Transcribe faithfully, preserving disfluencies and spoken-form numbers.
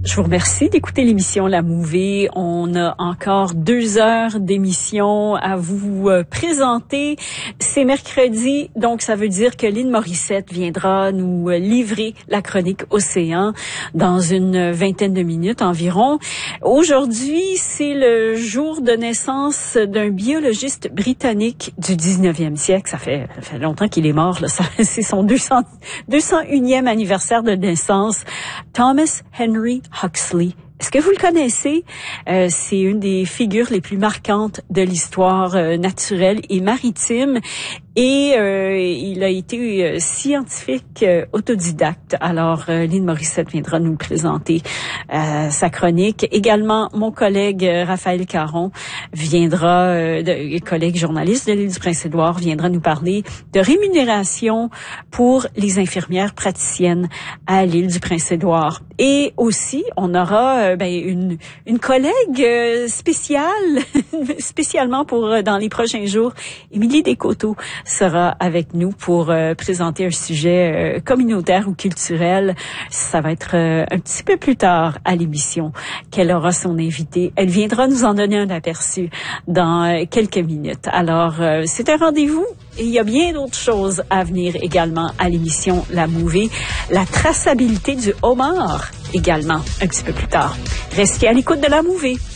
Je vous remercie d'écouter l'émission La Mouvée. On a encore deux heures d'émission à vous euh, présenter. C'est mercredi, donc ça veut dire que Lynn Morissette viendra nous euh, livrer la chronique Océan dans une vingtaine de minutes environ. Aujourd'hui, c'est le jour de naissance d'un biologiste britannique du dix-neuvième siècle. Ça fait, ça fait longtemps qu'il est mort, là. Ça, c'est son deux cents, deux cent unième anniversaire de naissance. Thomas Henry Huxley. Est-ce que vous le connaissez? Euh, c'est une des figures les plus marquantes de l'histoire euh, naturelle et maritime. Et euh, il a été euh, scientifique euh, autodidacte. Alors, euh, Lynn Morissette viendra nous présenter euh, sa chronique. Également, mon collègue euh, Raphaël Caron viendra, euh, de, collègue journaliste de l'île du Prince-Édouard, viendra nous parler de rémunération pour les infirmières praticiennes à l'île du Prince-Édouard. Et aussi, on aura euh, ben, une, une collègue euh, spéciale, spécialement pour euh, dans les prochains jours, Émilie Descoteaux sera avec nous pour euh, présenter un sujet euh, communautaire ou culturel. Ça va être euh, un petit peu plus tard à l'émission qu'elle aura son invité. Elle viendra nous en donner un aperçu dans euh, quelques minutes. Alors, euh, c'est un rendez-vous et il y a bien d'autres choses à venir également à l'émission La Mouvée. La traçabilité du homard également un petit peu plus tard. Restez à l'écoute de La Mouvée.